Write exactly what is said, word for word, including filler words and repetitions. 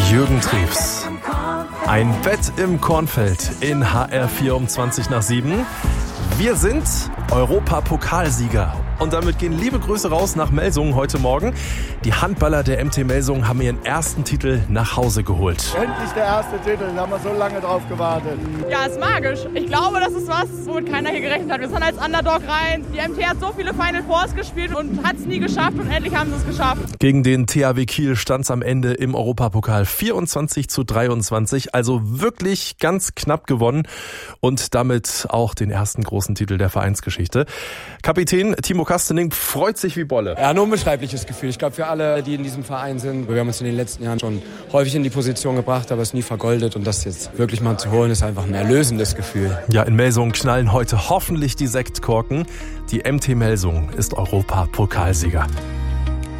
Jürgen Triefs. Ein Bett im Kornfeld in H R vier um zwanzig nach sieben. Wir sind Europapokalsieger. Und damit gehen liebe Grüße raus nach Melsungen heute Morgen. Die Handballer der M T Melsungen haben ihren ersten Titel nach Hause geholt. Endlich der erste Titel, da haben wir so lange drauf gewartet. Ja, ist magisch. Ich glaube, das ist was, womit keiner hier gerechnet hat. Wir sind als Underdog rein. Die M T hat so viele Final Fours gespielt und hat es nie geschafft und endlich haben sie es geschafft. Gegen den T H W Kiel stand es am Ende im Europapokal vierundzwanzig zu dreiundzwanzig. Also wirklich ganz knapp gewonnen und damit auch den ersten großen Titel der Vereinsgeschichte. Kapitän Timo Kastening freut sich wie Bolle. Ja, ein unbeschreibliches Gefühl. Ich glaube, für alle, die in diesem Verein sind, wir haben uns in den letzten Jahren schon häufig in die Position gebracht, aber es nie vergoldet. Und das jetzt wirklich mal zu holen, ist einfach ein erlösendes Gefühl. Ja, in Melsungen knallen heute hoffentlich die Sektkorken. Die M T Melsungen ist Europapokalsieger.